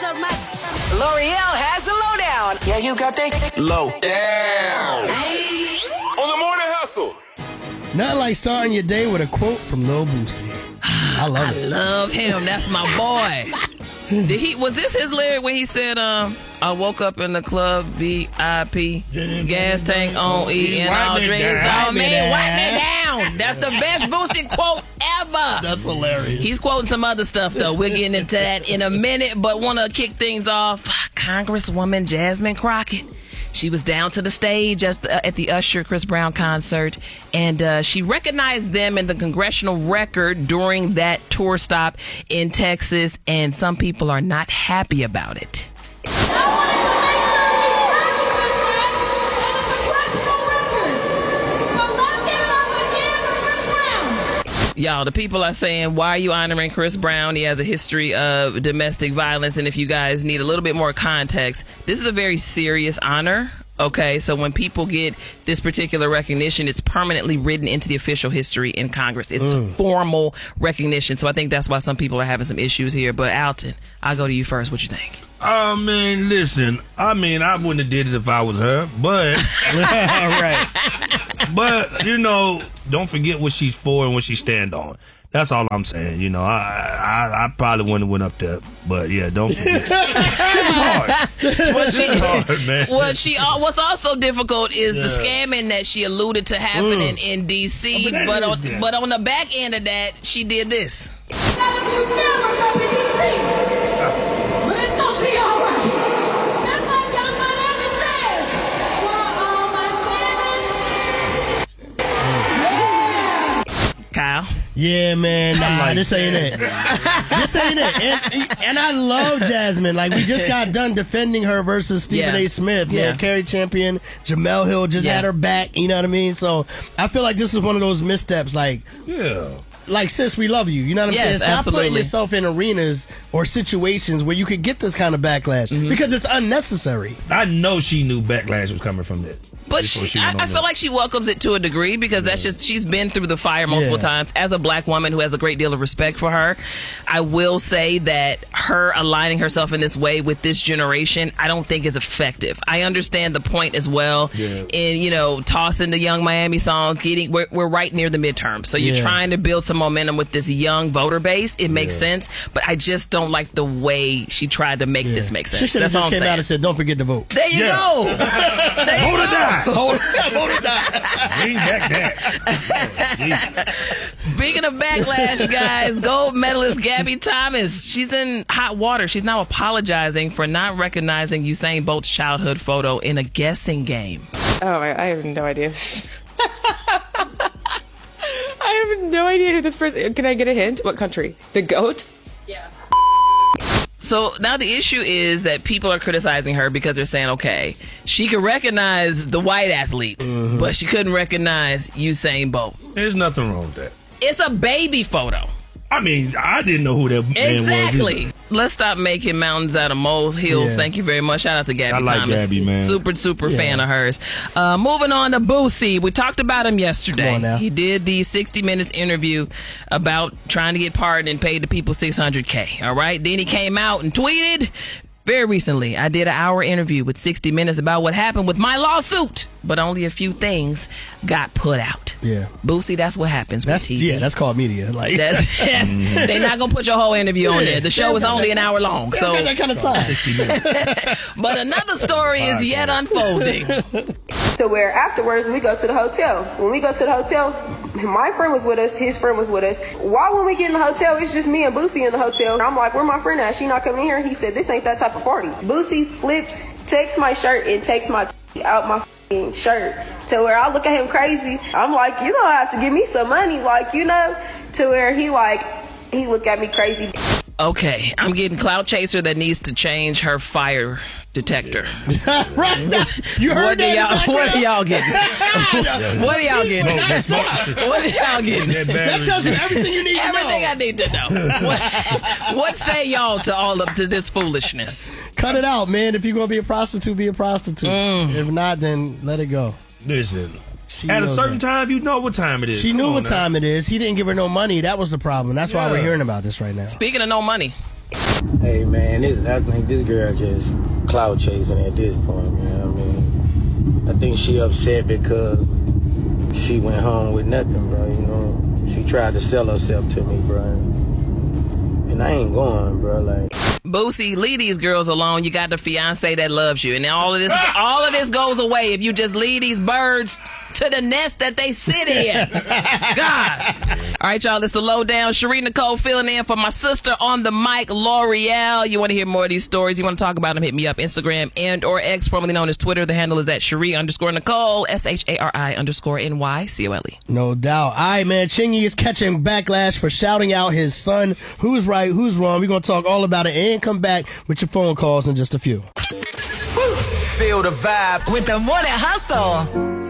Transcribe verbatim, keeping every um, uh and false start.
so much. L'Oreal has the lowdown. Yeah, you got that low down. On the morning hustle. Nothing like starting your day with a quote from Lil Boosie. I love I it. love him. That's my boy. Did he? Was this his lyric when he said, um, I woke up in the club, V I P, gas tank on E, and all dreams on me, wipe me down. That's the best Boosie quote ever. That's hilarious. He's quoting some other stuff, though. We're getting into that in a minute, but want to kick things off. Congresswoman Jasmine Crockett. She was down to the stage as the, at the Usher Chris Brown concert, and uh, she recognized them in the congressional record during that tour stop in Texas, and some people are not happy about it. Y'all, the people are saying, why are you honoring Chris Brown? He has a history of domestic violence. And if you guys need a little bit more context, this is a very serious honor. Okay, so when people get this particular recognition, it's permanently written into the official history in Congress. It's mm. formal recognition. So I think that's why some people are having some issues here. But Alton, I'll go to you first. What you think? I mean, listen, I mean, I wouldn't have did it if I was her, but, right. But, you know, don't forget what she's for and what she stand on. That's all I'm saying. You know, I I, I probably wouldn't have went up there, but yeah, don't forget. This is hard. This she, is hard, man. What she, what's also difficult is yeah. the scamming that she alluded to happening mm. in D C, oh, but, but on that. but on the back end of that, she did this. Kyle? Yeah, man. Nah, like this ain't it. This ain't it. And, and I love Jasmine. Like, we just got done defending her versus Stephen yeah. A. Smith. Man, yeah. Kerry champion. Jamel Hill just yeah. had her back. You know what I mean? So I feel like this is one of those missteps. Like, yeah. Like, sis, we love you. You know what I'm yes, saying? Stop absolutely. putting yourself in arenas or situations where you could get this kind of backlash mm-hmm. because it's unnecessary. I know she knew backlash was coming from that. But she, she I, I feel like she welcomes it to a degree because yeah. that's just, she's been through the fire multiple yeah. times. As a black woman who has a great deal of respect for her, I will say that her aligning herself in this way with this generation, I don't think is effective. I understand the point as well yeah. in, you know, tossing the Young Miami songs, getting, we're, we're right near the midterms. So you're yeah. trying to build some momentum with this young voter base. It makes yeah. sense, but I just don't like the way she tried to make yeah. this make sense. She should have just came saying. out and said, don't forget to vote. There you yeah. go. There you Hold go. it down. Hold it down. Bring back that. Speaking of backlash, guys, gold medalist Gabby Thomas, she's in hot water. She's now apologizing for not recognizing Usain Bolt's childhood photo in a guessing game. Oh, I, I have no idea. I have no idea who this person. Can I get a hint? What country? The GOAT? Yeah. So now the issue is that people are criticizing her because they're saying, okay, she could recognize the white athletes, mm-hmm. but she couldn't recognize Usain Bolt. There's nothing wrong with that. It's a baby photo. I mean, I didn't know who that man was. Exactly. Let's stop making mountains out of molehills. Yeah. Thank you very much. Shout out to Gabby I like Thomas. Gabby, man. Super, super yeah. fan of hers. Uh, moving on to Boosie. We talked about him yesterday. He did the sixty minutes interview about trying to get pardoned and paid the people six hundred K. All right. Then he came out and tweeted, very recently, I did an hour interview with sixty minutes about what happened with my lawsuit, but only a few things got put out. Yeah. Boosie, that's what happens that's, with T V. Yeah, that's called media. Like that's, that's, they're not going to put your whole interview on there. The show is only an hour long. So that kind of time. But another story is yet unfolding. So where afterwards we go to the hotel. When we go to the hotel, my friend was with us, his friend was with us. Why when we get in the hotel, it's just me and Boosie in the hotel. I'm like, where my friend at? She not coming in here? He said, this ain't that type of party. Boosie flips, takes my shirt and takes my t- out my f***ing shirt. To where I look at him crazy. I'm like, you don't have to give me some money. Like, you know, to where he like, he look at me crazy. Okay, I'm getting Clout Chaser that needs to change her fire detector. Right. You heard what do that? y'all, what are y'all getting? What are y'all getting? What are y'all getting? That tells you everything you need to everything know. I need to know. What, what say y'all to all of to this foolishness? Cut it out, man. If you're going to be a prostitute, be a prostitute. Mm. If not, then let it go. Listen. She At a certain that. time, you know what time it is. She Come knew what now. time it is. He didn't give her no money. That was the problem. That's yeah. why we're hearing about this right now. Speaking of no money, Hey man, this I think this girl just clout chasing at this point, you know what I mean? I think she upset because she went home with nothing, bro, you know. She tried to sell herself to me, bro. And I ain't going, bro, like. Boosie, leave these girls alone. You got the fiance that loves you. And all of this all of this goes away if you just leave these birds to the nest that they sit in. God. All right, y'all, it's the Lowdown. Cherie Nicole filling in for my sister on the mic, L'Oreal. You want to hear more of these stories? You want to talk about them? Hit me up, Instagram and or X, formerly known as Twitter. The handle is at Cherie underscore Nicole, S H A R I underscore N Y C O L E. No doubt. All right, man. Chingy is catching backlash for shouting out his son. Who's right? Who's wrong? We're going to talk all about it and come back with your phone calls in just a few. Feel the vibe with the Morning Hustle.